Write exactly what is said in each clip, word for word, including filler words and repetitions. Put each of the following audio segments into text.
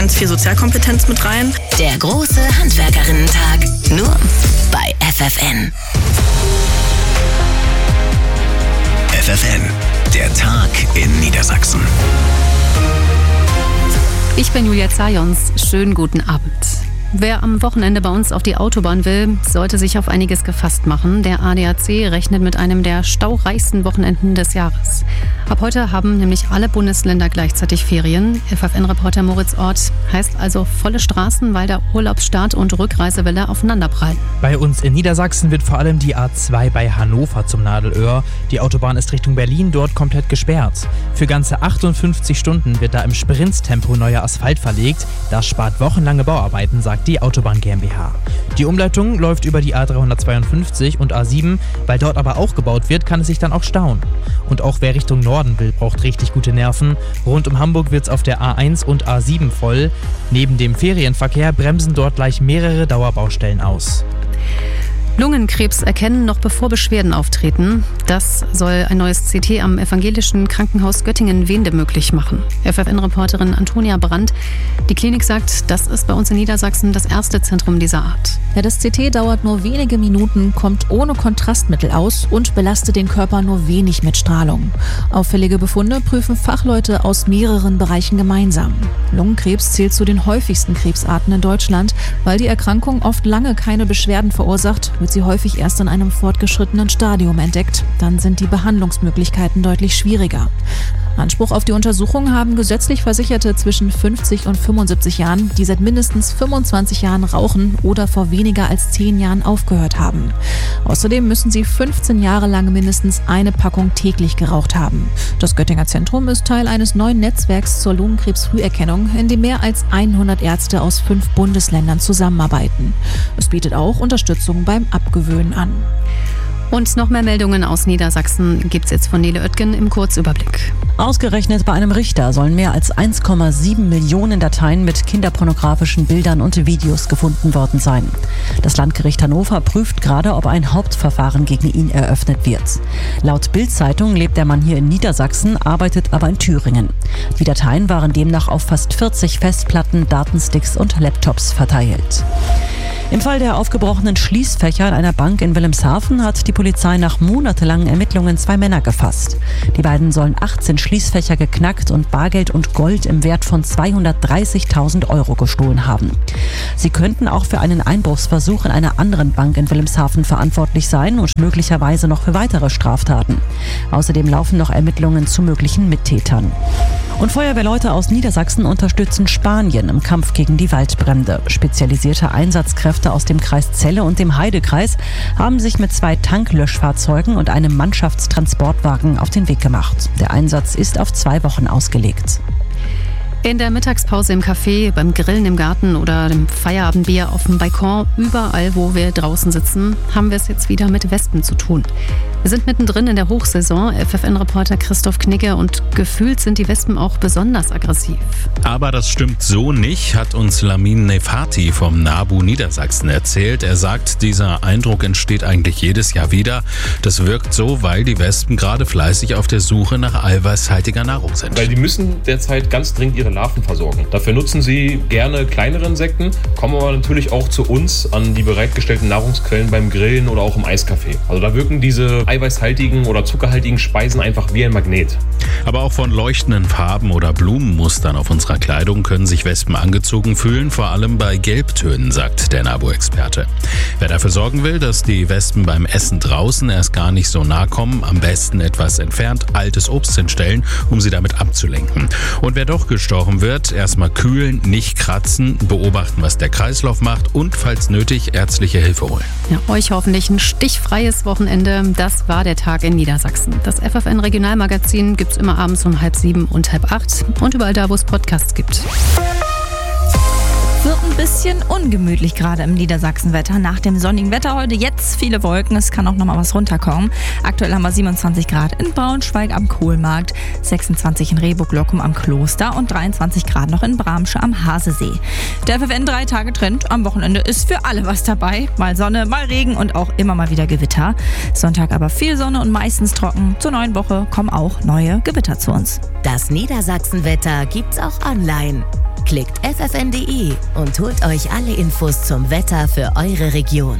ganz viel Sozialkompetenz mit rein. Der große Handwerkerinnen-Tag. Nur bei F F N. F F N, der Tag in Niedersachsen. Ich bin Julia Zajons. Schönen guten Abend. Wer am Wochenende bei uns auf die Autobahn will, sollte sich auf einiges gefasst machen. Der A D A C rechnet mit einem der staureichsten Wochenenden des Jahres. Ab heute haben nämlich alle Bundesländer gleichzeitig Ferien. F F N-Reporter Moritz Ort, heißt also volle Straßen, weil der Urlaubsstart und Rückreisewelle aufeinanderprallen. Bei uns in Niedersachsen wird vor allem die A zwei bei Hannover zum Nadelöhr. Die Autobahn ist Richtung Berlin dort komplett gesperrt. Für ganze achtundfünfzig Stunden wird da im Sprinttempo neuer Asphalt verlegt. Das spart wochenlange Bauarbeiten, sagt die Autobahn GmbH. Die Umleitung läuft über die A dreihundertzweiundfünfzig und A sieben, weil dort aber auch gebaut wird, kann es sich dann auch stauen. Und auch wer Richtung Norden will, braucht richtig gute Nerven. Rund um Hamburg wird es auf der A eins und A sieben voll. Neben dem Ferienverkehr bremsen dort gleich mehrere Dauerbaustellen aus. Lungenkrebs erkennen, noch bevor Beschwerden auftreten. Das soll ein neues C T am Evangelischen Krankenhaus Göttingen-Wehnde möglich machen. F F N-Reporterin Antonia Brandt. Die Klinik sagt, das ist bei uns in Niedersachsen das erste Zentrum dieser Art. Ja, das C T dauert nur wenige Minuten, kommt ohne Kontrastmittel aus und belastet den Körper nur wenig mit Strahlung. Auffällige Befunde prüfen Fachleute aus mehreren Bereichen gemeinsam. Lungenkrebs zählt zu den häufigsten Krebsarten in Deutschland. Weil die Erkrankung oft lange keine Beschwerden verursacht, wird sie häufig erst in einem fortgeschrittenen Stadium entdeckt. Dann sind die Behandlungsmöglichkeiten deutlich schwieriger. Anspruch auf die Untersuchung haben gesetzlich Versicherte zwischen fünfzig und fünfundsiebzig Jahren, die seit mindestens fünfundzwanzig Jahren rauchen oder vor weniger als zehn Jahren aufgehört haben. Außerdem müssen sie fünfzehn Jahre lang mindestens eine Packung täglich geraucht haben. Das Göttinger Zentrum ist Teil eines neuen Netzwerks zur Lungenkrebsfrüherkennung, in dem mehr als hundert Ärzte aus fünf Bundesländern zusammenarbeiten. Es bietet auch Unterstützung beim Abgewöhnen an. Und noch mehr Meldungen aus Niedersachsen gibt's jetzt von Nele Oettgen im Kurzüberblick. Ausgerechnet bei einem Richter sollen mehr als eins Komma sieben Millionen Dateien mit kinderpornografischen Bildern und Videos gefunden worden sein. Das Landgericht Hannover prüft gerade, ob ein Hauptverfahren gegen ihn eröffnet wird. Laut Bild-Zeitung lebt der Mann hier in Niedersachsen, arbeitet aber in Thüringen. Die Dateien waren demnach auf fast vierzig Festplatten, Datensticks und Laptops verteilt. Im Fall der aufgebrochenen Schließfächer in einer Bank in Wilhelmshaven hat die Polizei nach monatelangen Ermittlungen zwei Männer gefasst. Die beiden sollen achtzehn Schließfächer geknackt und Bargeld und Gold im Wert von zweihundertdreißigtausend Euro gestohlen haben. Sie könnten auch für einen Einbruchsversuch in einer anderen Bank in Wilhelmshaven verantwortlich sein und möglicherweise noch für weitere Straftaten. Außerdem laufen noch Ermittlungen zu möglichen Mittätern. Und Feuerwehrleute aus Niedersachsen unterstützen Spanien im Kampf gegen die Waldbrände. Spezialisierte Einsatzkräfte aus dem Kreis Celle und dem Heidekreis haben sich mit zwei Tanklöschfahrzeugen und einem Mannschaftstransportwagen auf den Weg gemacht. Der Einsatz ist auf zwei Wochen ausgelegt. In der Mittagspause im Café, beim Grillen im Garten oder dem Feierabendbier auf dem Balkon, überall, wo wir draußen sitzen, haben wir es jetzt wieder mit Wespen zu tun. Wir sind mittendrin in der Hochsaison, F F N-Reporter Christoph Knigge, und gefühlt sind die Wespen auch besonders aggressiv. Aber das stimmt so nicht, hat uns Lamin Nefati vom NABU Niedersachsen erzählt. Er sagt, dieser Eindruck entsteht eigentlich jedes Jahr wieder. Das wirkt so, weil die Wespen gerade fleißig auf der Suche nach eiweißhaltiger Nahrung sind. Weil die müssen derzeit ganz dringend ihre Larven versorgen. Dafür nutzen sie gerne kleinere Insekten, kommen aber natürlich auch zu uns an die bereitgestellten Nahrungsquellen beim Grillen oder auch im Eiscafé. Also da wirken diese eiweißhaltigen oder zuckerhaltigen Speisen einfach wie ein Magnet. Aber auch von leuchtenden Farben oder Blumenmustern auf unserer Kleidung können sich Wespen angezogen fühlen, vor allem bei Gelbtönen, sagt der NABU-Experte. Wer dafür sorgen will, dass die Wespen beim Essen draußen erst gar nicht so nah kommen, am besten etwas entfernt altes Obst hinstellen, um sie damit abzulenken. Und wer doch gestochen wird, erstmal kühlen, nicht kratzen, beobachten, was der Kreislauf macht und, falls nötig, ärztliche Hilfe holen. Ja, euch hoffentlich ein stichfreies Wochenende. Das war der Tag in Niedersachsen. Das F F N-Regionalmagazin gibt's immer abends um halb sieben und halb acht und überall da, wo es Podcasts gibt. Wird ein bisschen ungemütlich gerade im Niedersachsenwetter. Nach dem sonnigen Wetter heute jetzt viele Wolken. Es kann auch noch mal was runterkommen. Aktuell haben wir siebenundzwanzig Grad in Braunschweig am Kohlmarkt, sechsundzwanzig in Rehburg-Lockum am Kloster und dreiundzwanzig Grad noch in Bramsche am Hasesee. Der F F N drei Tage Trend am Wochenende ist für alle was dabei. Mal Sonne, mal Regen und auch immer mal wieder Gewitter. Sonntag aber viel Sonne und meistens trocken. Zur neuen Woche kommen auch neue Gewitter zu uns. Das Niedersachsenwetter gibt's auch online. Klickt f f n punkt d e und holt euch alle Infos zum Wetter für eure Region.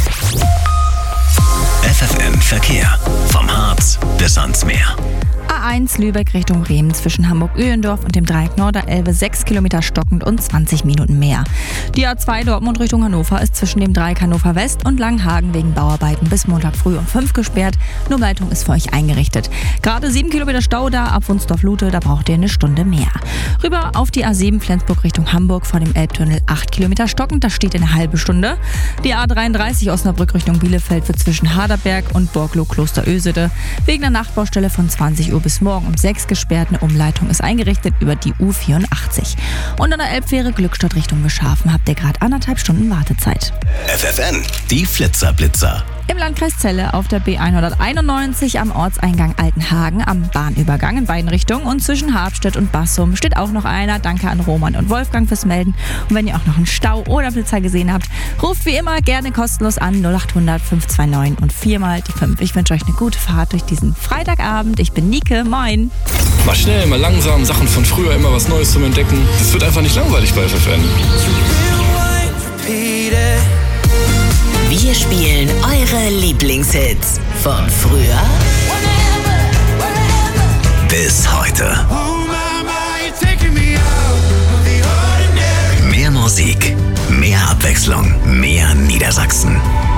F F N Verkehr. Vom Harz bis ans Meer. A eins Lübeck Richtung Bremen zwischen Hamburg-Öhlendorf und dem Dreieck Norderelbe sechs Kilometer stockend und zwanzig Minuten mehr. Die A zwei Dortmund Richtung Hannover ist zwischen dem Dreieck Hannover West und Langenhagen wegen Bauarbeiten bis Montag früh um fünf gesperrt. Nur Leitung ist für euch eingerichtet. Gerade sieben Kilometer Stau da ab Wunsdorf-Lute, da braucht ihr eine Stunde mehr. Rüber auf die A sieben Flensburg Richtung Hamburg vor dem Elbtunnel acht Kilometer stockend, das steht eine halbe Stunde. Die A dreiunddreißig Osnabrück Richtung Bielefeld wird zwischen Haderberg und Borglo-Kloster-Ösede wegen der Nachtbaustelle von zwanzig Uhr bis morgen um sechs gesperrt. Eine Umleitung ist eingerichtet über die U vierundachtzig. Und an der Elbfähre Glückstadt Richtung Geschafen habt ihr gerade anderthalb Stunden Wartezeit. F F N, die Flitzer-Blitzer. Im Landkreis Celle auf der B hunderteinundneunzig am Ortseingang Altenhagen am Bahnübergang in beiden Richtungen und zwischen Habstedt und Bassum steht auch noch einer. Danke an Roman und Wolfgang fürs Melden. Und wenn ihr auch noch einen Stau oder Blitzer gesehen habt, ruft wie immer gerne kostenlos an null acht hundert fünf zwei neun und viermal die fünf. Ich wünsche euch eine gute Fahrt durch diesen Freitagabend. Ich bin Nike, moin. Mal schnell, mal langsam, Sachen von früher, immer was Neues zum Entdecken. Das wird einfach nicht langweilig bei F F N. Wir spielen eure Lieblingshits von früher Bis heute. Mehr Musik, mehr Abwechslung, mehr Niedersachsen.